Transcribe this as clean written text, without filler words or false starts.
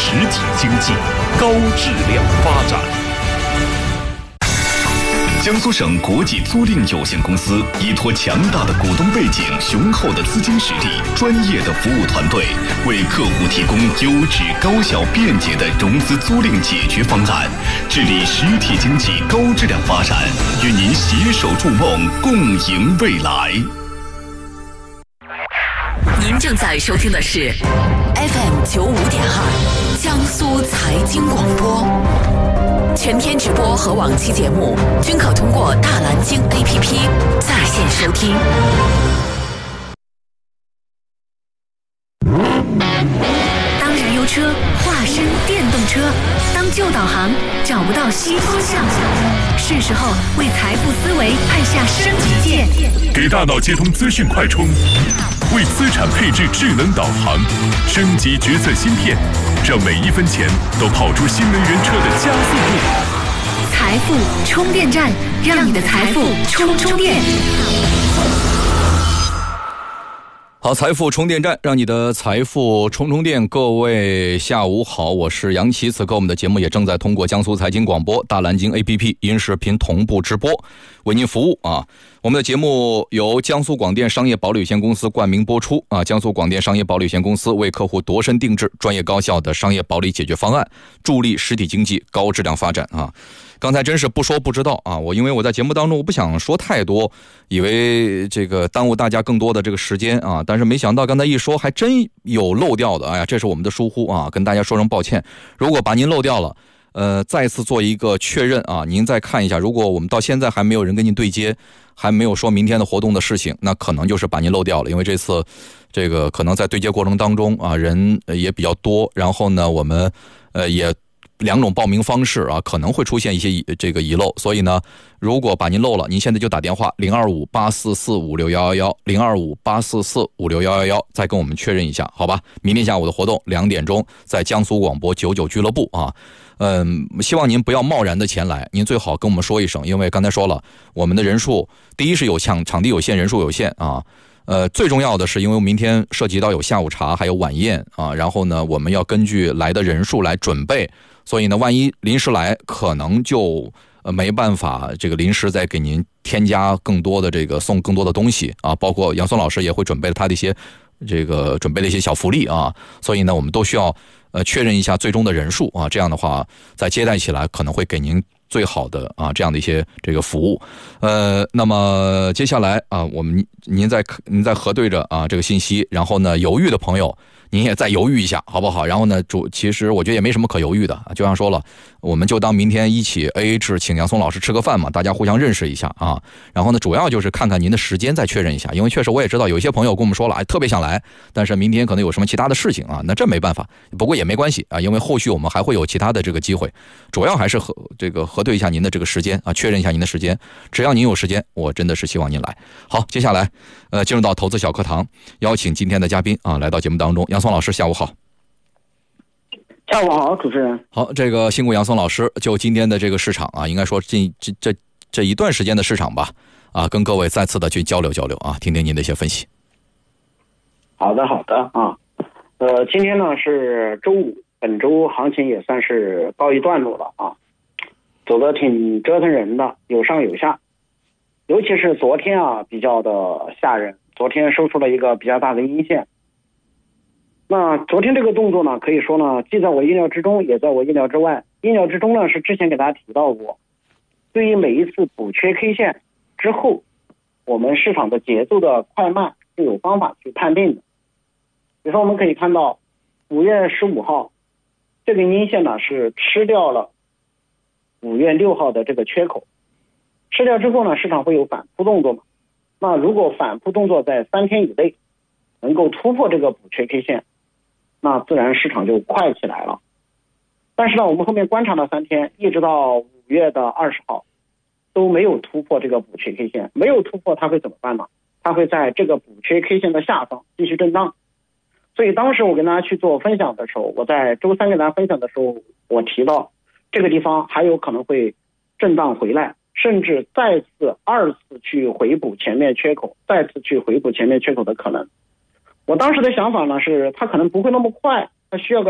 实体经济高质量发展。江苏省国际租赁有限公司依托强大的股东背景、雄厚的资金实力、专业的服务团队，为客户提供优质、高效、便捷的融资租赁解决方案，致力实体经济高质量发展，与您携手筑梦，共赢未来。 您正在收听的是 FM95.2 江苏财经广播。全天直播和往期节目均可通过大蓝鲸 APP 在线收听。当燃油车化身电动车，当旧导航找不到新方向，是时候为财富思维按下升级键， 给大脑接通资讯快充，为资产配置智能导航，升级决策芯片，让每一分钱都跑出新能源车的加速度。 财富充电站，让你的财富充电。 好，财富充电站，让你的财富充电。各位下午好，我是杨奇。此刻我们的节目也正在通过江苏财经广播、大蓝鲸 APP 音视频同步直播，为您服务啊。我们的节目由江苏广电商业保利有限公司冠名播出啊。江苏广电商业保利有限公司为客户度身定制专业高效的商业保利解决方案，助力实体经济高质量发展啊。刚才真是不说不知道啊，因为我在节目当中我不想说太多，以为这个耽误大家更多的这个时间啊，但是没想到刚才一说还真有漏掉的，哎呀，这是我们的疏忽啊，跟大家说声抱歉。如果把您漏掉了，再次做一个确认啊，您再看一下，如果我们到现在还没有人跟您对接，还没有说明天的活动的事情，那可能就是把您漏掉了，因为这次这个可能在对接过程当中啊，人也比较多，然后呢，我们也两种报名方式啊，可能会出现一些这个遗漏，所以呢，如果把您漏了，您现在就打电话025-844-56111，025-844-56111，再跟我们确认一下，好吧？明天下午的活动2点钟在江苏广播99俱乐部啊。希望您不要贸然的前来，您最好跟我们说一声，因为刚才说了，我们的人数第一是有场地有限，人数有限啊。最重要的是，因为明天涉及到有下午茶还有晚宴啊，然后呢，我们要根据来的人数来准备，所以呢，万一临时来，可能就没办法这个临时再给您添加更多的这个送更多的东西啊，包括杨松老师也会准备他的一些这个准备的一些小福利啊，所以呢，我们都需要确认一下最终的人数啊，这样的话在接待起来可能会给您最好的啊这样的一些这个服务。那么接下来啊，您再核对着啊这个信息，然后呢，犹豫的朋友您也再犹豫一下，好不好？然后呢，其实我觉得也没什么可犹豫的，就像说了，我们就当明天一起 AA 制，请杨松老师吃个饭嘛，大家互相认识一下啊。然后呢，主要就是看看您的时间再确认一下，因为确实我也知道有一些朋友跟我们说了，特别想来，但是明天可能有什么其他的事情啊，那这没办法，不过也没关系啊，因为后续我们还会有其他的这个机会，主要还是核对一下您的这个时间啊，确认一下您的时间，只要您有时间，我真的是希望您来。好，接下来进入到投资小课堂，邀请今天的嘉宾啊来到节目当中。杨松老师下午好。 下午好，主持人。 好，这个辛苦杨松老师，就今天的这个市场啊，应该说这一段时间的市场吧，啊，跟各位再次的去交流交流啊，听听您的一些分析。 好的啊，今天呢是周五，本周行情也算是告一段落了啊，走得挺折腾人的，有上有下，尤其是昨天啊比较的吓人，昨天收出了一个比较大的阴线。那昨天这个动作呢，可以说呢，既在我意料之中，也在我意料之外。意料之中呢，是之前给大家提到过，对于每一次补缺 K 线之后，我们市场的节奏的快慢是有方法去判定的。比如说我们可以看到5月15号这个阴线呢是吃掉了5月6号的这个缺口，吃掉之后呢，市场会有反扑动作嘛？那如果反扑动作在3天以内能够突破这个补缺 K 线，那自然市场就快起来了。但是呢，我们后面观察了3天，一直到5月的20号都没有突破这个补缺 K 线，没有突破它会怎么办呢？它会在这个补缺 K 线的下方继续震荡。所以当时我跟大家去做分享的时候，我在周三跟大家分享的时候，我提到这个地方还有可能会震荡回来，甚至二次去回补前面缺口，再次去回补前面缺口的可能。我当时的想法呢是，它可能不会那么快，它需要个